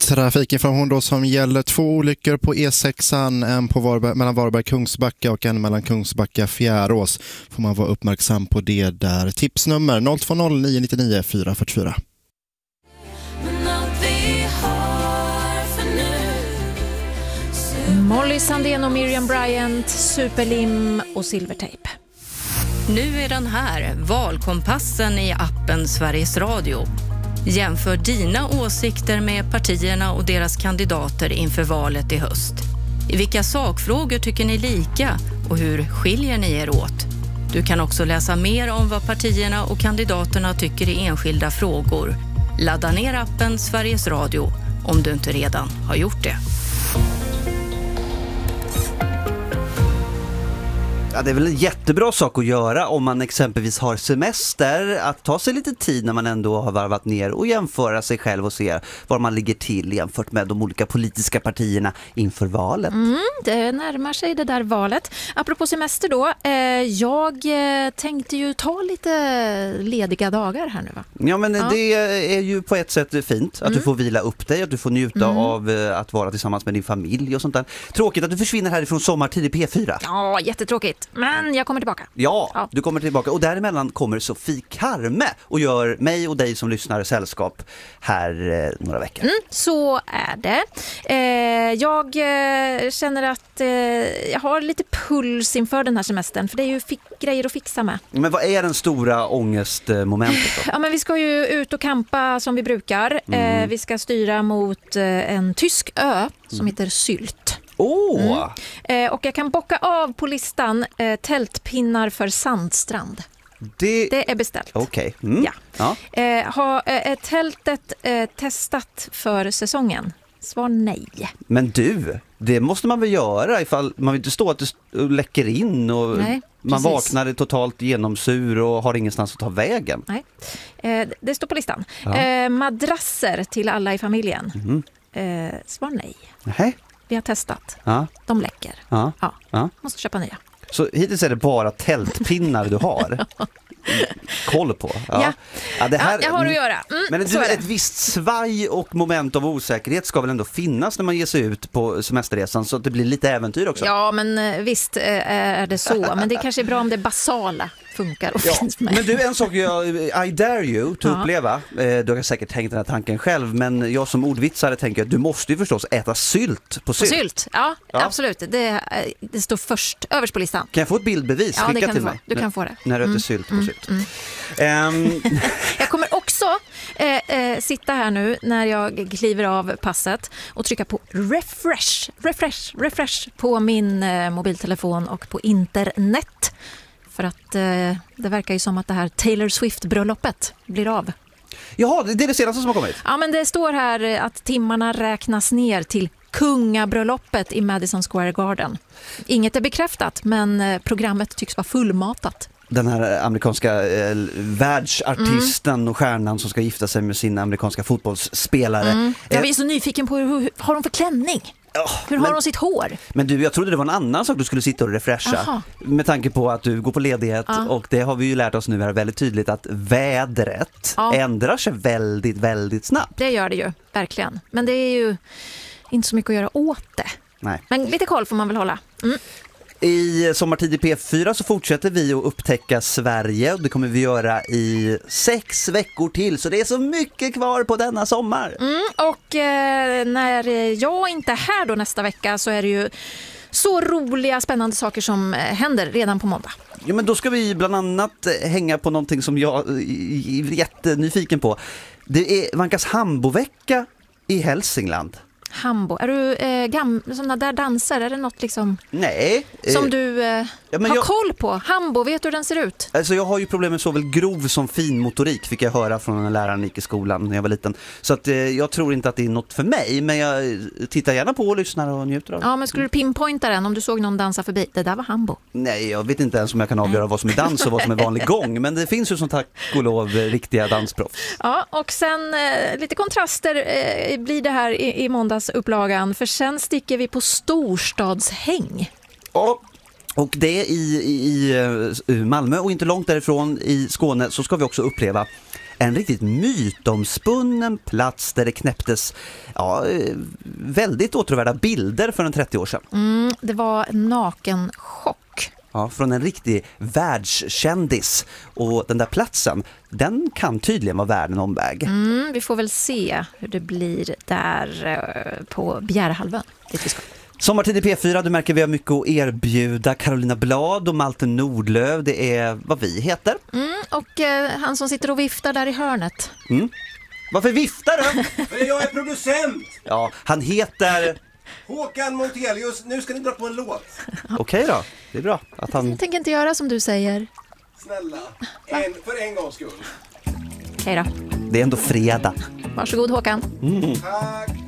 Trafikinformation då som gäller 2 olyckor på E6an, en på mellan Varberg Kungsbacka och en mellan Kungsbacka Fjärås. Får man vara uppmärksam på det där. Tipsnummer 020 999 444. Molly Sandén och Miriam Bryant, Superlim och Silvertape. Nu är den här, valkompassen i appen Sveriges Radio. Jämför dina åsikter med partierna och deras kandidater inför valet i höst. I vilka sakfrågor tycker ni lika och hur skiljer ni er åt? Du kan också läsa mer om vad partierna och kandidaterna tycker i enskilda frågor. Ladda ner appen Sveriges Radio om du inte redan har gjort det. Ja, det är väl en jättebra sak att göra om man exempelvis har semester, att ta sig lite tid när man ändå har varvat ner och jämföra sig själv och se var man ligger till jämfört med de olika politiska partierna inför valet. Det närmar sig det där valet. Apropå semester då, jag tänkte ju ta lite lediga dagar här nu, va? Ja, men det är ju på ett sätt fint att du får vila upp dig, att du får njuta av att vara tillsammans med din familj och sånt där. Tråkigt att du försvinner härifrån sommartid i P4. Ja, jättetråkigt. Men jag kommer tillbaka. Ja, du kommer tillbaka. Och däremellan kommer Sofie Karme och gör mig och dig som lyssnar sällskap här några veckor. Så är det. Jag känner att jag har lite puls inför den här semestern. För det är ju grejer att fixa med. Men vad är den stora ångestmomentet då? Ja, men vi ska ju ut och campa som vi brukar. Vi ska styra mot en tysk ö som heter Sylt. Och jag kan bocka av på listan tältpinnar för sandstrand. Det är beställt. Okej. Ja. Har tältet testat för säsongen? Svar nej. Men du, det måste man väl göra ifall man vill inte stå att det läcker in och nej, man vaknar totalt genomsur och har ingenstans att ta vägen. Nej, det står på listan. Madrasser till alla i familjen. Svar nej. Nej. Vi har testat. Ja. De läcker. Ja. Måste köpa nya. Så hittills är det bara tältpinnar du har koll på. Ja. Det här, jag har att göra. Men ett visst svaj och moment av osäkerhet ska väl ändå finnas när man ger sig ut på semesterresan så att det blir lite äventyr också. Ja, men visst är det så. Men det kanske är bra om det basala funkar och finns med. Men du, en sak I dare you to uppleva. Du har säkert tänkt den här tanken själv, men jag som ordvitsare tänker att du måste ju förstås äta sylt på sylt. Sylt, ja, absolut. Det står först överst på listan. Kan jag få ett bildbevis? Ja, Skicka till mig. Du kan få det. När du äter sylt på sylt. Jag kommer också sitta här nu när jag kliver av passet och trycka på refresh på min mobiltelefon och på internet. För att det verkar ju som att det här Taylor Swift-bröllopet blir av. Jaha, det är det senaste som har kommit. Ja, men det står här att timmarna räknas ner till kungabröllopet i Madison Square Garden. Inget är bekräftat, men programmet tycks vara fullmatat. Den här amerikanska världsartisten och stjärnan som ska gifta sig med sin amerikanska fotbollsspelare. Jag är så nyfiken på hur har de för klänning? Hur har de sitt hår? Men du, jag trodde det var en annan sak du skulle sitta och refresha. Aha. Med tanke på att du går på ledighet och det har vi ju lärt oss nu här väldigt tydligt att vädret ändrar sig väldigt, väldigt snabbt. Det gör det ju, verkligen. Men det är ju inte så mycket att göra åt det. Nej. Men lite koll får man väl hålla. I Sommartid i P4 så fortsätter vi att upptäcka Sverige och det kommer vi göra i 6 veckor till. Så det är så mycket kvar på denna sommar. Och när jag inte är här då nästa vecka så är det ju så roliga, spännande saker som händer redan på måndag. Ja, men då ska vi bland annat hänga på någonting som jag är jättenyfiken på. Det är Vankas Hambovecka i Hälsingland. Hambo. Är du sådana där danser? Är det något liksom Nej, som du har koll på? Hambo, vet du hur den ser ut? Alltså jag har ju problem med såväl grov som fin motorik, fick jag höra från en lärare i skolan när jag var liten. Så att jag tror inte att det är något för mig, men jag tittar gärna på och lyssnar och njuter av det. Ja, men skulle du pinpointa den om du såg någon dansa förbi? Det där var Hambo. Nej, jag vet inte ens om jag kan avgöra vad som är dans och vad som är vanlig gång, men det finns ju som tack och lov riktiga dansproffs. Ja, och sen lite kontraster blir det här i måndagsupplagan, för sen sticker vi på storstadshäng. Ja. Och det i Malmö och inte långt därifrån i Skåne så ska vi också uppleva en riktigt mytomspunnen plats där det knäpptes väldigt åtråvärda bilder för en 30 år sedan. Det var en nakenchock. Ja, från en riktig världskändis. Och den där platsen, den kan tydligen vara värd en omväg. Vi får väl se hur det blir där på Bjärehalvön. Sommartid i P4, du märker vi har mycket att erbjuda. Carolina Blad och Malte Nordlöf, det är vad vi heter. Och han som sitter och viftar där i hörnet. Varför viftar du? Men jag är producent! Ja, han heter... Håkan Montelius, nu ska ni dra på en låt. Okej då, det är bra att han... Jag tänker inte göra som du säger. Snälla, för en gångs skull. Hej då. Det är ändå fredag. Varsågod Håkan. Tack.